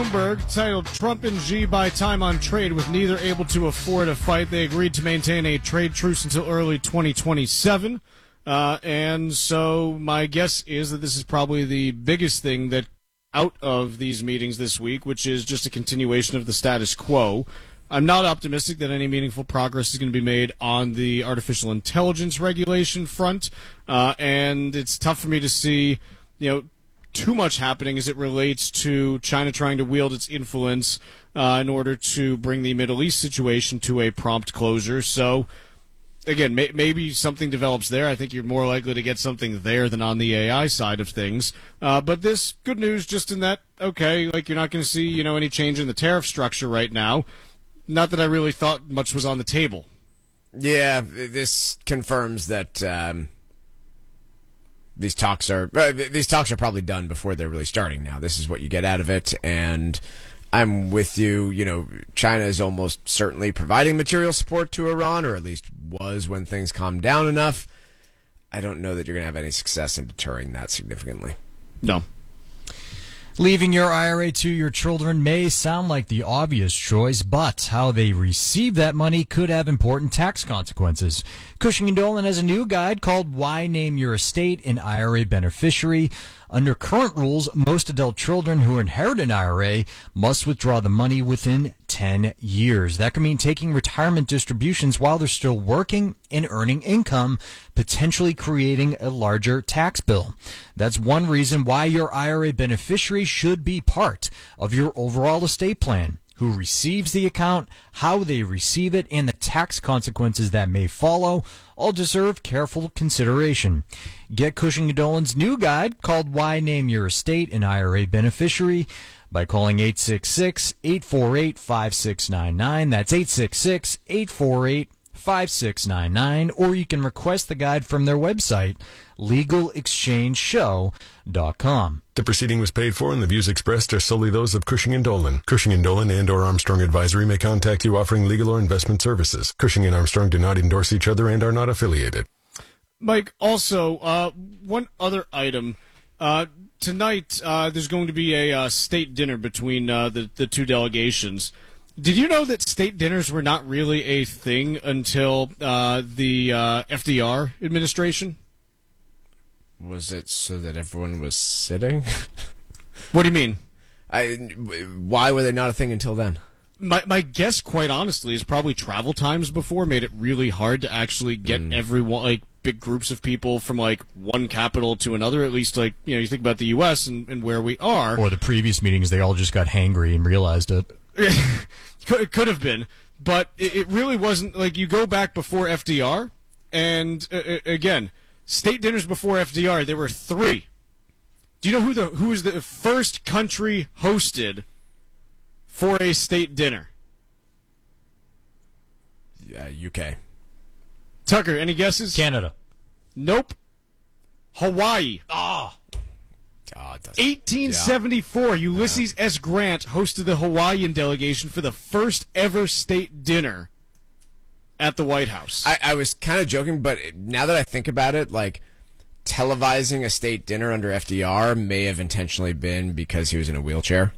Bloomberg titled Trump and Xi buy time on trade with neither able to afford a fight. They agreed to maintain a trade truce until early 2027. And so my guess is that this is probably the biggest thing that out of these meetings this week, which is just a continuation of the status quo. I'm not optimistic that any meaningful progress is going to be made on the artificial intelligence regulation front. And it's tough for me to see, too much happening as it relates to China trying to wield its influence in order to bring the Middle East situation to a prompt closure. So, again, maybe something develops there. I think you're more likely to get something there than on the AI side of things. But this good news just in that, you're not going to see, any change in the tariff structure right now. Not that I really thought much was on the table. Yeah, this confirms that these talks are probably done before they're really starting now. This is what you get out of it, and I'm with you. China is almost certainly providing material support to Iran, or at least was when things calmed down enough. I don't know that you're going to have any success in deterring that significantly. No. Leaving your IRA to your children may sound like the obvious choice, but how they receive that money could have important tax consequences. Cushing & Dolan has a new guide called Why Name Your Estate an IRA Beneficiary. Under current rules, most adult children who inherit an IRA must withdraw the money within 10 years. That could mean taking retirement distributions while they're still working and earning income, potentially creating a larger tax bill. That's one reason why your IRA beneficiary should be part of your overall estate plan. Who receives the account, how they receive it, and the tax consequences that may follow all deserve careful consideration. Get Cushing & Dolan's new guide called Why Name Your Estate an IRA Beneficiary by calling 866-848-5699. That's 866-848-5699. Or you can request the guide from their website, LegalExchangeShow.com. The proceeding was paid for, and the views expressed are solely those of Cushing & Dolan. Cushing & Dolan and/or Armstrong Advisory may contact you offering legal or investment services. Cushing and Armstrong do not endorse each other and are not affiliated. Mike, also, one other item. Tonight, there's going to be a state dinner between the two delegations. Did you know that state dinners were not really a thing until the FDR administration? Was it so that everyone was sitting? What do you mean? Why were they not a thing until then? My guess, quite honestly, is probably travel times before made it really hard to actually get everyone, big groups of people from, one capital to another. At least, you think about the U.S. and where we are. Or the previous meetings, they all just got hangry and realized it. It could have been. But it really wasn't. You go back before FDR, and, again, state dinners before FDR, there were 3. Do you know who was the first country hosted for a state dinner? UK. Tucker, any guesses? Canada. Nope. Hawaii. 1874, Ulysses S. Grant hosted the Hawaiian delegation for the first ever state dinner at the White House. I was kind of joking, but now that I think about it, televising a state dinner under FDR may have intentionally been because he was in a wheelchair.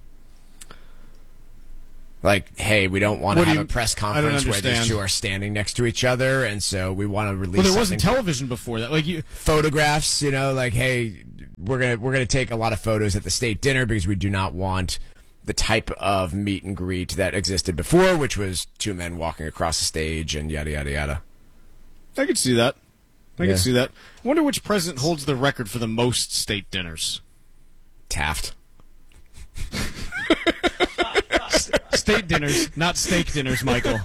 Hey, we don't want to have a press conference where these two are standing next to each other, and so we want to release. Well, there wasn't television before that. Photographs, hey, we're gonna take a lot of photos at the state dinner because we do not want the type of meet and greet that existed before, which was 2 men walking across the stage and yada yada yada. I could see that. I can see that. I wonder which president holds the record for the most state dinners. Taft. State dinners, not steak dinners, Michael.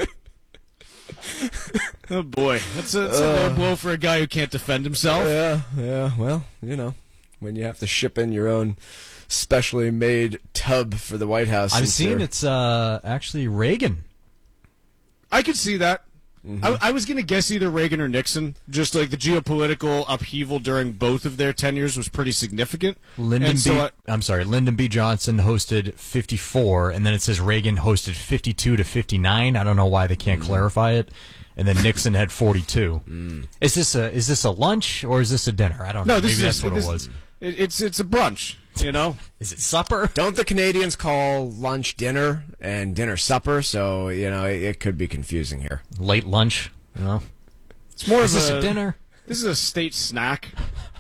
Oh, boy. That's a low blow for a guy who can't defend himself. Yeah. Well, when you have to ship in your own specially made tub for the White House. I've seen it's actually Reagan. I could see that. Mm-hmm. I was going to guess either Reagan or Nixon. Just the geopolitical upheaval during both of their tenures was pretty significant. Lyndon B. Johnson hosted 54, and then it says Reagan hosted 52 to 59. I don't know why they can't clarify it. And then Nixon had 42. Is this a lunch or is this a dinner? I don't know. No, Maybe that's what it was. It's a brunch, you know? Is it supper? Don't the Canadians call lunch dinner and dinner supper? So, it could be confusing here. Late lunch, you know? It's more Is of this a dinner? This is a state snack.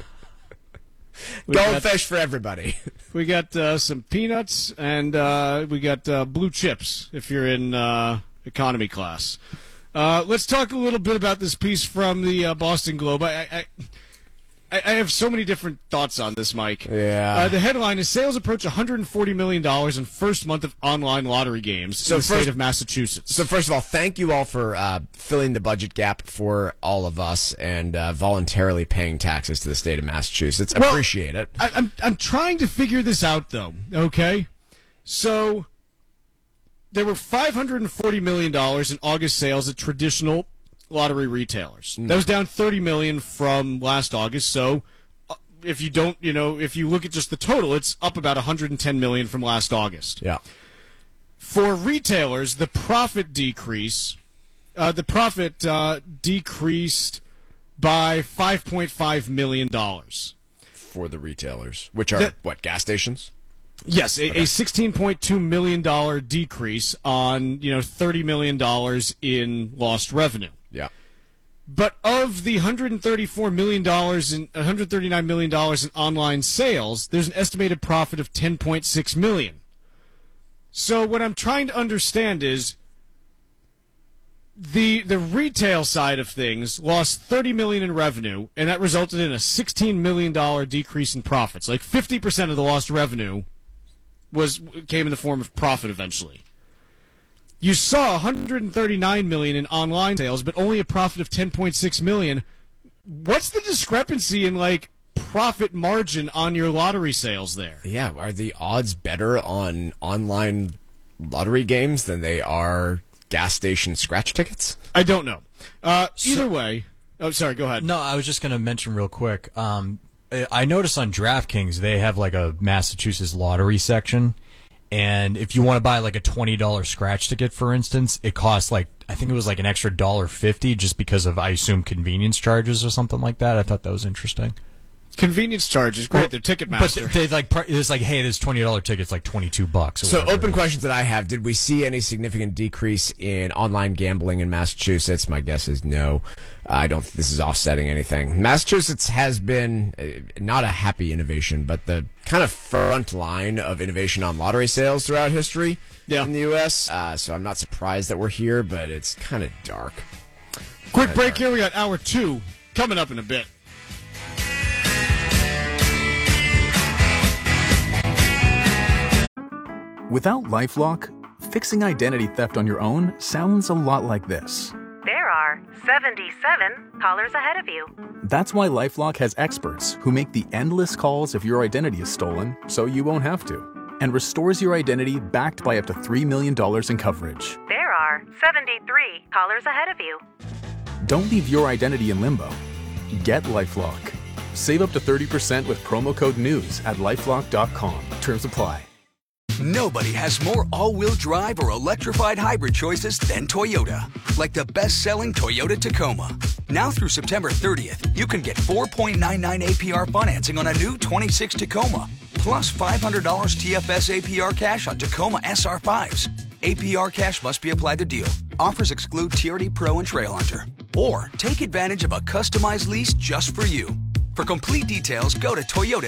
Goldfish for everybody. We got some peanuts, and we got blue chips if you're in economy class. Let's talk a little bit about this piece from the Boston Globe. I have so many different thoughts on this, Mike. Yeah. The headline is Sales approach $140 million in first month of online lottery games in the state of Massachusetts. So first of all, thank you all for filling the budget gap for all of us and voluntarily paying taxes to the state of Massachusetts. Appreciate it. I'm trying to figure this out, though, okay? So there were $540 million in August sales at traditional lottery retailers. That was down $30 million from last August. So if you look at just the total, it's up about $110 million from last August. Yeah. For retailers, the profit decreased by $5.5 million. For the retailers, which are gas stations? Yes, a $16.2 million decrease on $30 million in lost revenue. Yeah. But of the $139 million in online sales, there's an estimated profit of $10.6 million. So what I'm trying to understand is the retail side of things lost $30 million in revenue, and that resulted in a $16 million decrease in profits. Like 50% of the lost revenue came in the form of profit eventually. You saw $139 million in online sales, but only a profit of $10.6 million. What's the discrepancy in profit margin on your lottery sales there? Yeah, are the odds better on online lottery games than they are gas station scratch tickets? I don't know. Either way, oh, sorry, go ahead. No, I was just going to mention real quick. I noticed on DraftKings they have a Massachusetts lottery section. And if you want to buy a $20 scratch ticket, for instance, it costs I think it was an extra $1.50 just because of, I assume, convenience charges or something like that. I thought that was interesting. Convenience charges, great. They're Ticketmaster. But it's hey, this $20 ticket's $22. So open questions that I have: did we see any significant decrease in online gambling in Massachusetts? My guess is no. I don't think this is offsetting anything. Massachusetts has been not a happy innovation, but the kind of front line of innovation on lottery sales throughout history in the U.S. So I'm not surprised that we're here, but it's kind of dark. Quick break here. We got hour 2 coming up in a bit. Without LifeLock, fixing identity theft on your own sounds a lot like this. There are 77 callers ahead of you. That's why LifeLock has experts who make the endless calls if your identity is stolen so you won't have to, and restores your identity backed by up to $3 million in coverage. There are 73 callers ahead of you. Don't leave your identity in limbo. Get LifeLock. Save up to 30% with promo code NEWS at LifeLock.com. Terms apply. Nobody has more all-wheel drive or electrified hybrid choices than Toyota. Like the best-selling Toyota Tacoma. Now through September 30th, you can get 4.99 APR financing on a new 26 Tacoma. Plus $500 TFS APR cash on Tacoma SR5s. APR cash must be applied to deal. Offers exclude TRD Pro and Trail Hunter. Or take advantage of a customized lease just for you. For complete details, go to Toyota.